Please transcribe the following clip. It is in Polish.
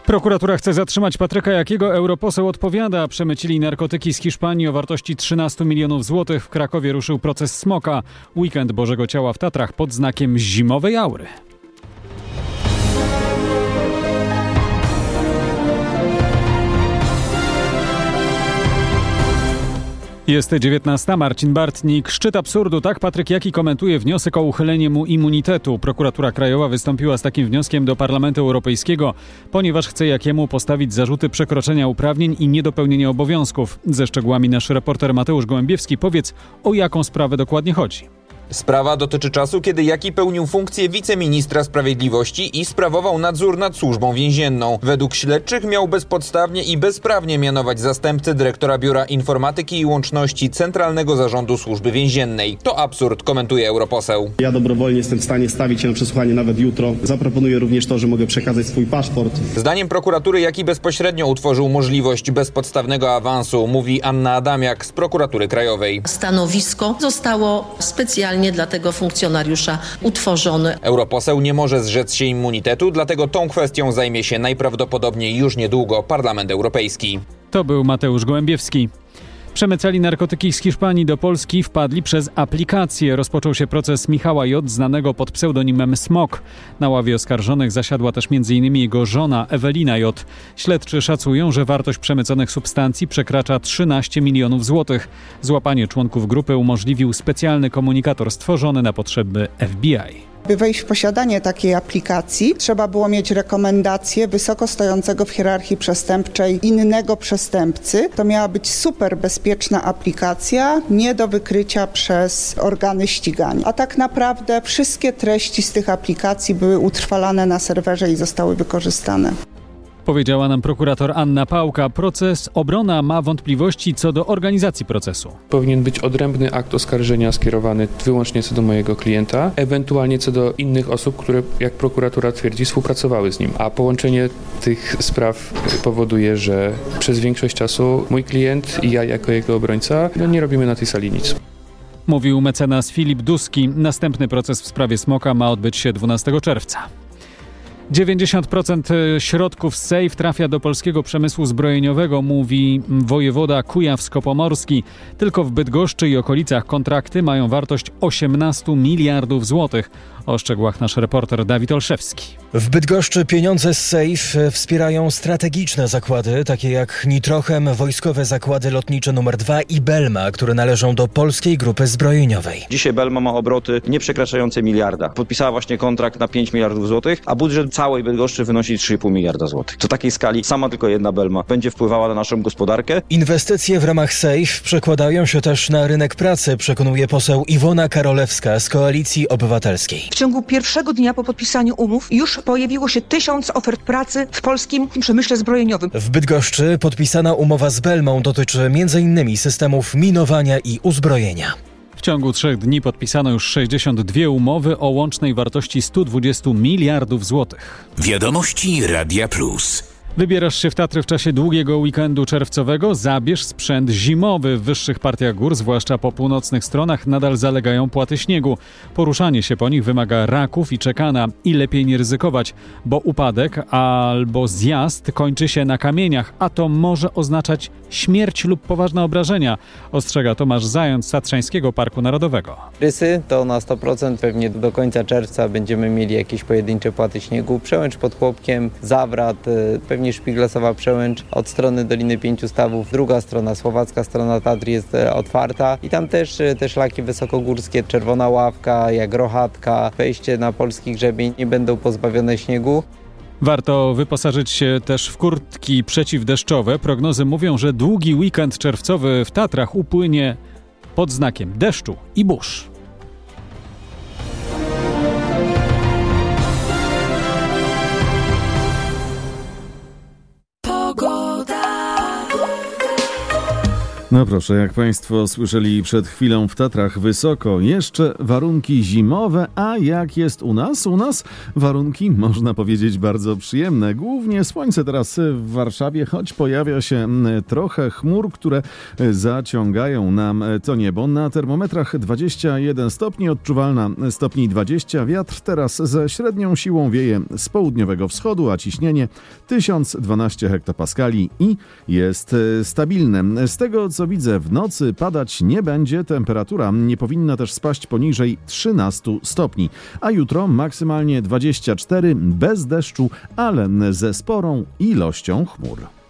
Prokuratura chce zatrzymać Patryka Jakiego. Europoseł odpowiada. Przemycili narkotyki z Hiszpanii o wartości 13 milionów złotych. W Krakowie ruszył proces Smoka. Weekend Bożego Ciała w Tatrach pod znakiem zimowej aury. Jest 19. Marcin Bartnik. Szczyt absurdu. Tak Patryk Jaki komentuje wniosek o uchylenie mu immunitetu. Prokuratura Krajowa wystąpiła z takim wnioskiem do Parlamentu Europejskiego, ponieważ chce Jakiemu postawić zarzuty przekroczenia uprawnień i niedopełnienia obowiązków. Ze szczegółami nasz reporter Mateusz Gołębiewski. Powiedz, o jaką sprawę dokładnie chodzi. Sprawa dotyczy czasu, kiedy Jaki pełnił funkcję wiceministra sprawiedliwości i sprawował nadzór nad służbą więzienną. Według śledczych miał bezpodstawnie i bezprawnie mianować zastępcę dyrektora Biura Informatyki i Łączności Centralnego Zarządu Służby Więziennej. To absurd, komentuje europoseł. Ja dobrowolnie jestem w stanie stawić się na przesłuchanie nawet jutro. Zaproponuję również to, że mogę przekazać swój paszport. Zdaniem prokuratury Jaki bezpośrednio utworzył możliwość bezpodstawnego awansu, mówi Anna Adamiak z Prokuratury Krajowej. Stanowisko zostało specjalnie dla tego funkcjonariusza utworzony. Europoseł nie może zrzec się immunitetu, dlatego tą kwestią zajmie się najprawdopodobniej już niedługo Parlament Europejski. To był Mateusz Gołębiewski. Przemycali narkotyki z Hiszpanii do Polski, wpadli przez aplikację. Rozpoczął się proces Michała J., znanego pod pseudonimem Smok. Na ławie oskarżonych zasiadła też m.in. jego żona Ewelina J. Śledczy szacują, że wartość przemyconych substancji przekracza 13 milionów złotych. Złapanie członków grupy umożliwił specjalny komunikator stworzony na potrzeby FBI. By wejść w posiadanie takiej aplikacji, trzeba było mieć rekomendację wysoko stojącego w hierarchii przestępczej innego przestępcy. To miała być super bezpieczna aplikacja, nie do wykrycia przez organy ścigania. A tak naprawdę wszystkie treści z tych aplikacji były utrwalane na serwerze i zostały wykorzystane. Powiedziała nam prokurator Anna Pałka. Obrona ma wątpliwości co do organizacji procesu. Powinien być odrębny akt oskarżenia skierowany wyłącznie co do mojego klienta, ewentualnie co do innych osób, które, jak prokuratura twierdzi, współpracowały z nim. A połączenie tych spraw powoduje, że przez większość czasu mój klient i ja jako jego obrońca nie robimy na tej sali nic. Mówił mecenas Filip Duski. Następny proces w sprawie Smoka ma odbyć się 12 czerwca. 90% środków z SAFE trafia do polskiego przemysłu zbrojeniowego, mówi wojewoda kujawsko-pomorski. Tylko w Bydgoszczy i okolicach kontrakty mają wartość 18 miliardów złotych. O szczegółach nasz reporter Dawid Olszewski. W Bydgoszczy pieniądze z SAFE wspierają strategiczne zakłady, takie jak Nitrochem, wojskowe zakłady lotnicze nr 2 i Belma, które należą do polskiej grupy zbrojeniowej. Dzisiaj Belma ma obroty nie przekraczające miliarda. Podpisała właśnie kontrakt na 5 miliardów złotych, a budżet całej Bydgoszczy wynosi 3,5 miliarda złotych. W takiej skali sama tylko jedna Belma będzie wpływała na naszą gospodarkę. Inwestycje w ramach SAFE przekładają się też na rynek pracy, przekonuje poseł Iwona Karolewska z Koalicji Obywatelskiej. W ciągu pierwszego dnia po podpisaniu umów już pojawiło się 1000 ofert pracy w polskim przemyśle zbrojeniowym. W Bydgoszczy podpisana umowa z Belmą dotyczy m.in. systemów minowania i uzbrojenia. W ciągu 3 dni podpisano już 62 umowy o łącznej wartości 120 miliardów złotych. Wiadomości Radia Plus. Wybierasz się w Tatry w czasie długiego weekendu czerwcowego? Zabierz sprzęt zimowy. W wyższych partiach gór, zwłaszcza po północnych stronach, nadal zalegają płaty śniegu. Poruszanie się po nich wymaga raków i czekana i lepiej nie ryzykować, bo upadek albo zjazd kończy się na kamieniach, a to może oznaczać śmierć lub poważne obrażenia, ostrzega Tomasz Zając z Tatrzańskiego Parku Narodowego. Rysy to na 100%, pewnie do końca czerwca będziemy mieli jakieś pojedyncze płaty śniegu, przełęcz pod Chłopkiem, Zawrat, pewnie Szpiglesowa przełęcz od strony Doliny Pięciu Stawów. Druga strona, słowacka strona Tatr jest otwarta i tam też te szlaki wysokogórskie, Czerwona Ławka, jak Rochatka, wejście na polski grzebień nie będą pozbawione śniegu. Warto wyposażyć się też w kurtki przeciwdeszczowe. Prognozy mówią, że długi weekend czerwcowy w Tatrach upłynie pod znakiem deszczu i burz. No proszę, jak Państwo słyszeli przed chwilą, w Tatrach wysoko, jeszcze warunki zimowe, a jak jest u nas? U nas warunki, można powiedzieć, bardzo przyjemne. Głównie słońce teraz w Warszawie, choć pojawia się trochę chmur, które zaciągają nam to niebo. Na termometrach 21 stopni, odczuwalna stopni 20. Wiatr teraz ze średnią siłą wieje z południowego wschodu, a ciśnienie 1012 hektopaskali i jest stabilne. Z tego, co widzę, w nocy padać nie będzie, temperatura nie powinna też spaść poniżej 13 stopni, a jutro maksymalnie 24 bez deszczu, ale ze sporą ilością chmur.